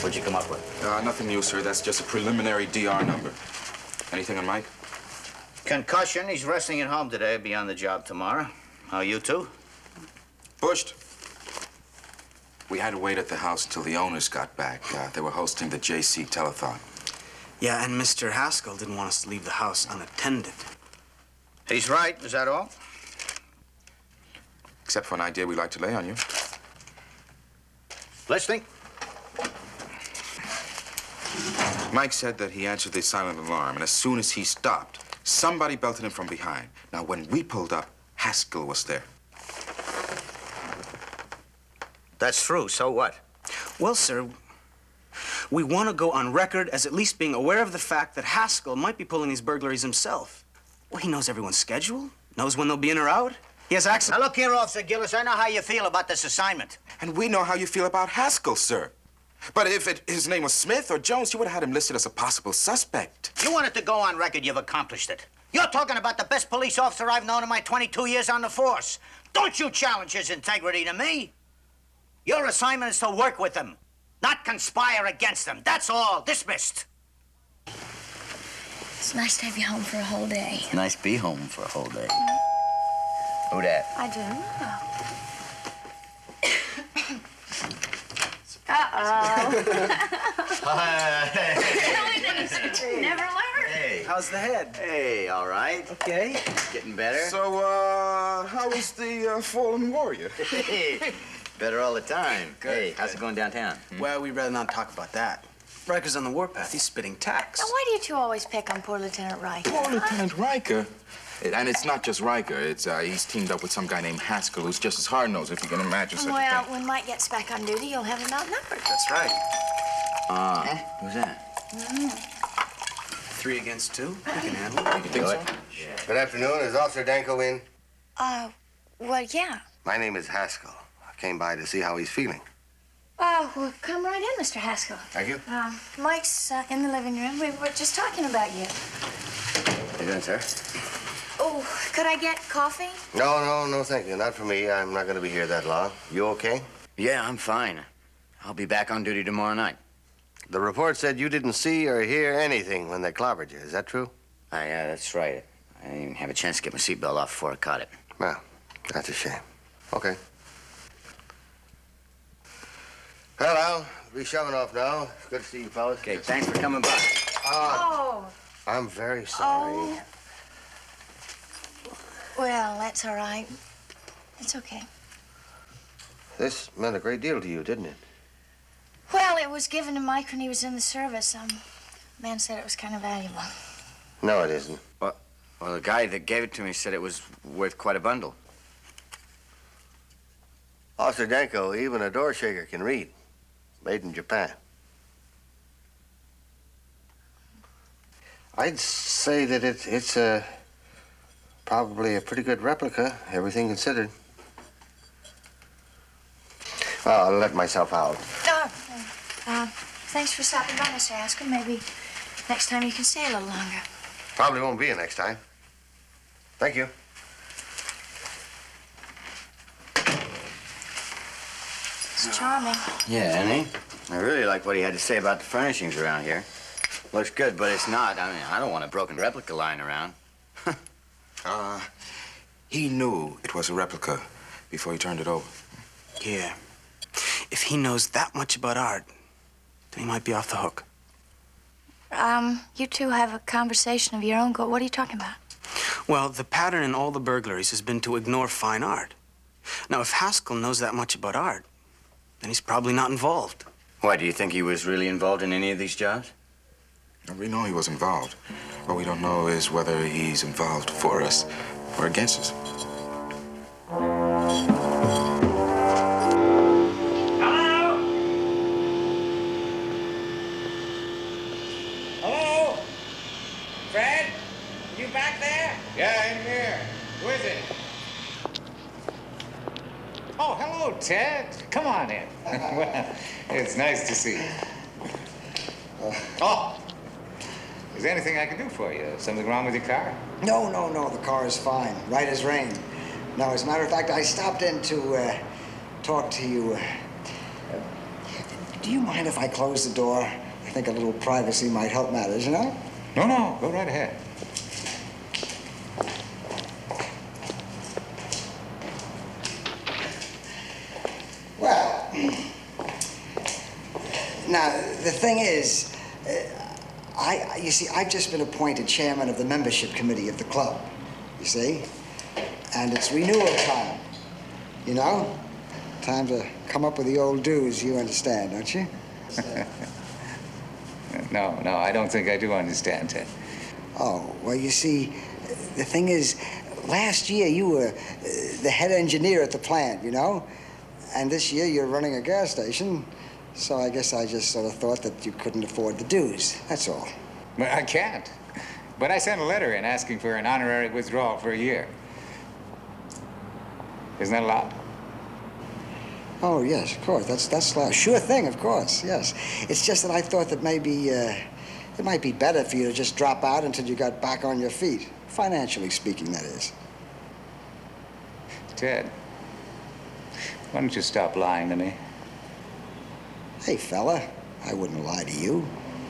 What'd you come up with? Nothing new, sir. That's just a preliminary DR number. Anything on Mike? Concussion. He's resting at home today. Be on the job tomorrow. How you two? Bushed. We had to wait at the house until the owners got back. They were hosting the JC telethon. Yeah, and Mr. Haskell didn't want us to leave the house unattended. He's right. Is that all? Except for an idea we'd like to lay on you. Listening. Mike said that he answered the silent alarm, and as soon as he stopped, somebody belted him from behind. Now, when we pulled up, Haskell was there. That's true. So what? Well, sir, we want to go on record as at least being aware of the fact that Haskell might be pulling these burglaries himself. Well, he knows everyone's schedule, knows when they'll be in or out. He has access. Now, look here, Officer Gillis. I know how you feel about this assignment. And we know how you feel about Haskell, sir. But if his name was Smith or Jones, you would have had him listed as a possible suspect. You want it to go on record, you've accomplished it. You're talking about the best police officer I've known in my 22 years on the force. Don't you challenge his integrity to me. Your assignment is to work with him, not conspire against them. That's all. Dismissed. It's nice to have you home for a whole day. Nice to be home for a whole day. Who that? I do. Uh-oh. Never learned. Hey. How's the head? Hey, all right. Okay. Getting better? So, how was the fallen warrior? Hey, better all the time. Good, Hey, how's good. it going downtown? Well, we'd rather not talk about that. Riker's on the warpath. He's spitting tacks. Now, why do you two always pick on poor Lieutenant Riker? Oh, Lieutenant Riker. And it's not just Riker. It's he's teamed up with some guy named Haskell, who's just as hard-nosed, if you can imagine such a Well, thing. when Mike gets back on duty, you'll have him outnumbered. That's right. Who's that? 3 against 2. We can handle it. You think so? Good afternoon. Is Officer Danko in? Well, yeah. My name is Haskell. I came by to see how he's feeling. Well, come right in, Mr. Haskell. Thank you. Mike's in the living room. We were just talking about you. How you doing, sir? Oh, could I get coffee? No, thank you. Not for me. I'm not going to be here that long. You okay? Yeah, I'm fine. I'll be back on duty tomorrow night. The report said you didn't see or hear anything when they clobbered you. Is that true? Yeah, that's right. I didn't even have a chance to get my seatbelt off before I caught it. Well, that's a shame. Okay. Well, I'll be shoving off now. It's good to see you, fellas. Okay, thanks for coming by. I'm very sorry. Oh. Well, that's all right. It's okay. This meant a great deal to you, didn't it? Well, it was given to Mike when he was in the service. Man said it was kind of valuable. No, it isn't. Well, the guy that gave it to me said it was worth quite a bundle. Officer Danko, even a door shaker can read. Made in Japan. I'd say that it's probably a pretty good replica, everything considered. Well, I'll let myself out. Thanks for stopping by, Mr. Haskell. Maybe next time you can stay a little longer. Probably won't be a next time. Thank you. It's charming. Yeah, isn't he? I really like what he had to say about the furnishings around here. Looks good, but it's not. I mean, I don't want a broken replica lying around. He knew it was a replica before he turned it over. Yeah. If he knows that much about art, then he might be off the hook. You two have a conversation of your own. What are you talking about? Well, the pattern in all the burglaries has been to ignore fine art. Now, if Haskell knows that much about art, then he's probably not involved. Why, do you think he was really involved in any of these jobs? We know he was involved. What we don't know is whether he's involved for us or against us. Hello? Fred? You back there? Yeah, I'm here. Who is it? Oh, hello, Ted. Come on in. Well, it's nice to see you. Oh, is there anything I can do for you? Something wrong with your car? No. The car is fine. Right as rain. No, as a matter of fact, I stopped in to talk to you. do you mind if I close the door? I think a little privacy might help matters, you know? No, go right ahead. Well, now, the thing is, you see, I've just been appointed chairman of the membership committee of the club, you see? And it's renewal time, you know? Time to come up with the old dues, you understand, don't you? No, I don't think I do understand, Ted. Oh, well, you see, the thing is, last year you were the head engineer at the plant, you know? And this year you're running a gas station, so I guess I just sort of thought that you couldn't afford the dues, that's all. But I can't. But I sent a letter in asking for an honorary withdrawal for a year. Isn't that a lot? Oh, yes, of course. That's a sure thing, of course, yes. It's just that I thought that maybe it might be better for you to just drop out until you got back on your feet. Financially speaking, that is. Ted, why don't you stop lying to me? Hey, fella, I wouldn't lie to you.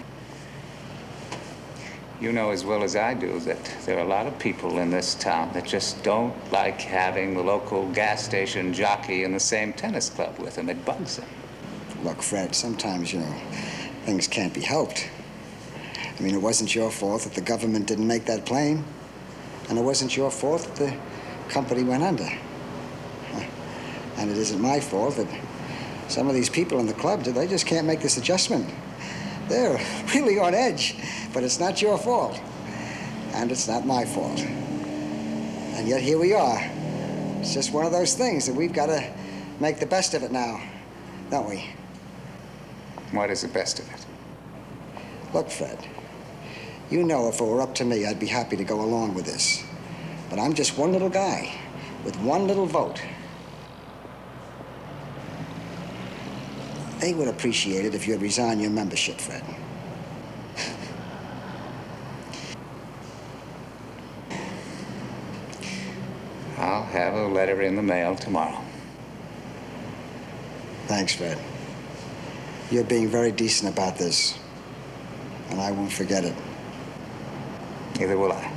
You know as well as I do that there are a lot of people in this town that just don't like having the local gas station jockey in the same tennis club with them. It bugs them. Look, Fred, sometimes, you know, things can't be helped. I mean, it wasn't your fault that the government didn't make that plane. And it wasn't your fault that the company went under. And it isn't my fault that some of these people in the club, they just can't make this adjustment. They're really on edge, but it's not your fault. And it's not my fault. And yet here we are. It's just one of those things that we've got to make the best of it now, don't we? What is the best of it? Look, Fred, you know if it were up to me, I'd be happy to go along with this. But I'm just one little guy with one little vote. They would appreciate it if you'd resign your membership, Fred. I'll have a letter in the mail tomorrow. Thanks, Fred. You're being very decent about this, and I won't forget it. Neither will I.